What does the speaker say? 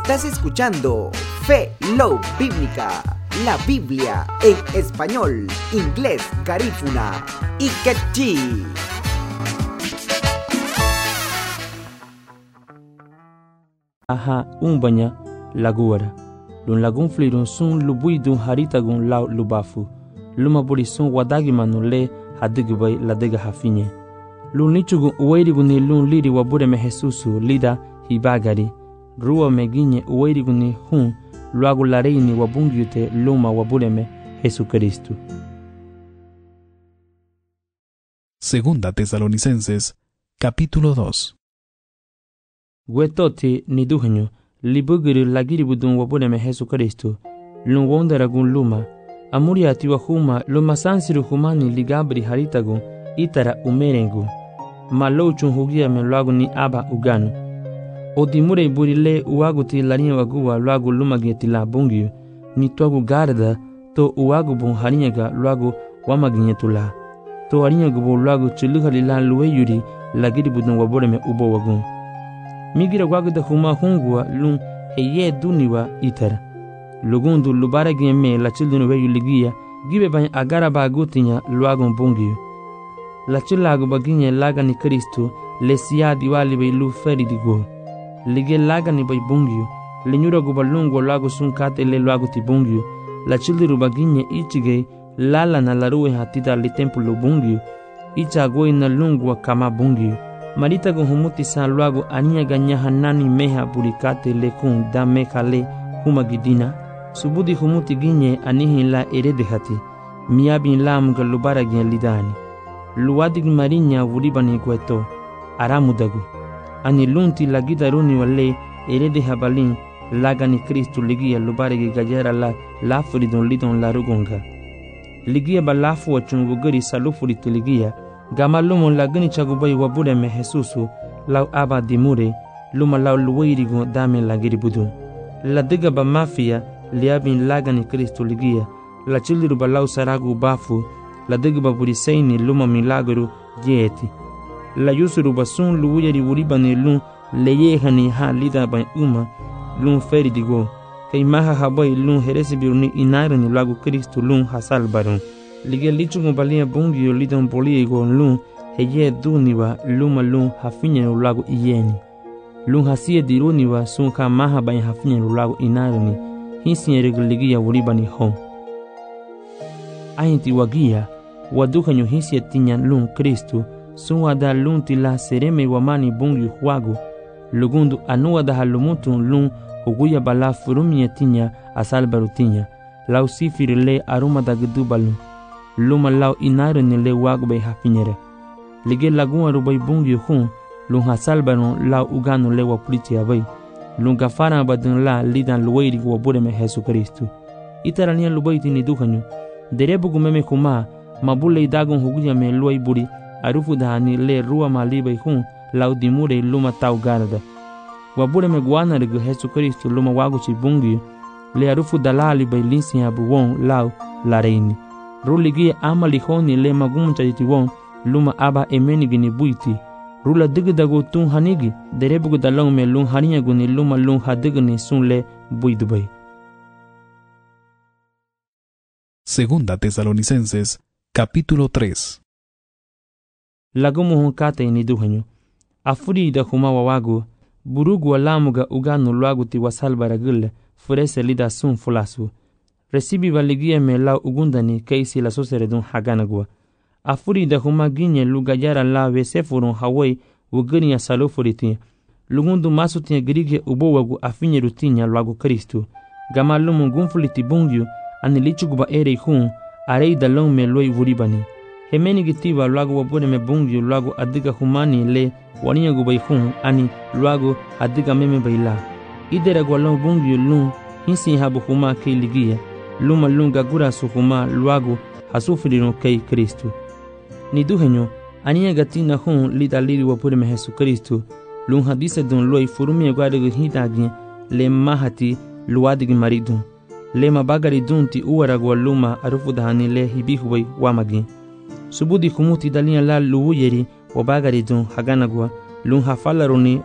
Estás escuchando Fe Love Bíblica, la Biblia en español, inglés, garífuna y quechí. Aha umbanya laguara lun lagun flirun sun lubuidun haritagun lau lubafu luma buri sun wadagi manu le hadigbai ladega hafinye lun lichugun uwairiguni lun liri wabure me Jesusu lida hibagari ruwa meginye uwairiguni hun luagu lareini wabungyute luma wabure me Jesucristo. Segunda Tesalonicenses, capítulo 2. Wetoti ni duhenyo libugiri lagiri budun wabure me Jesucristo lun wondaragun luma amuriati wa huma luma sansiru humani ligabri haritagun itara umerengu malouchun hugia me luagu ni aba uganu odimure burile uaguti larinya wagua luagu luma geti la bungyu ni togu garda to uagu bun harinyaga luagu wamaginyetula to harinyagu bu luagu chiluhali la luweyuri lagiri budun wabure me ubo wagun migira wagda huma hungua lun heye duniwa itara lugundu lubara gemme la childunu weyu ligia gibe bany agara bagutinya luagun bungyu la chilagu baginye laga ni Kristo le siadi wali be lu feridigo lige laga ni bay bungyu lenyura go balungo lagu sunkate le lagu ti bungyu la childuru baginye ichige lala na laruwe hatida le templo bungyu icha go ina lungwa kama bungyu marita go humuti san lagu ania ganya hanani meha burikate le kun da mekale humagidina subudi humuti ginye anihi la eredehati miabin lam galubara gen lidani luwadig marinya wuribani kweto aramudagu ani lunti lagidaruni wale erede habalin lagani Kristo ligia lubaregi gajera la furidon lidon la rugunga ligia balafu wachunguguri salufuriti ligia gamalumo lagani chagubai wabure me Jesusu lau aba dimure luma lau luwairigo dame lagiri budu la diga ba mafia liabin lagani Kristo ligia la chiliru balau saragu bafu la diga ba buriseini luma milagru yeti la yusuru basun luwuyari wuribani lun leyehani ha lida ban lun feridigo kay maha habai lun heresibiruni inarani lagu Kristo lun hasal barun lige lichungo balia bungio lidan poliego lun heye duniwa luma lun hafinya lagu iyeni lun hasie diruniwa sun ka maha ban hafinya lagu inarani hinsiere ligia wuribani hom ainti wagia wadukanyo hinsie tinya lun Kristo suwa da lunti la sereme wamani bungi huagu lugundu anuwa da halumutun lun huguya bala furumye tinya asal barutinya lau sifiri le aruma da gudubalu luma lau inaru ni le wagu bay hafinyere lige lagunwa rubay bungi hun lun hasal barun lau uganu le wapuliti abay lun gafara badun la lidan luwairi wabure me Jesucristo itarania lubayti ni dukanyo derebu gumeme kuma mabule idagun huguya me luay buri arufu dahani le ruwa malibai hun laudimure luma tau garda wabure me guana regu Jesucristo luma waguchi bungi le arufu dalali bai linsi abu won lau lareini ruligi amali honi le magumuncha yiti won luma aba emenigini buiti rula digdago tun hanigi derebugu dalong me lun haniaguni luma lun hadigni sun le buidubai. Segunda Tesalonicenses, capítulo 3. Lagumu kate ni duhanyo afuri da huma wawagu burugu alamuga uganu luagu ti wasalbara gulle furese lida sun fulasu resibi valigia me lau ugundani kaisi la soseredun haganagua afuri da huma ginye lugajara la vesefurun hawai ugani ya salufuriti lugundu masutia girige ubowagu afinye rutinya luagu Kristo gamalumu gunfuliti bungyu anilichuguba ere hun arei da long me loi wuribani hemeni gitiba luagu wabune me bungyu luagu adiga humani le waniya gubai hun ani luagu adiga meme baila idera gwalong bungyu lun hinsi habu huma kei ligia luma lunga gura su huma luagu hasufirino kei Kristo ni duhenyo aniya gatina hun lida liri wabune me Jesucristo lun hadise dun loi furumia guadigu hitagi le mahati luadigi maridun le mabagari dunti uwaragwa luma arufu dahani le hibihubai wamagi subudi kumuti dalia la luwuyeri wabagari dun haganagwa lun hafalaruni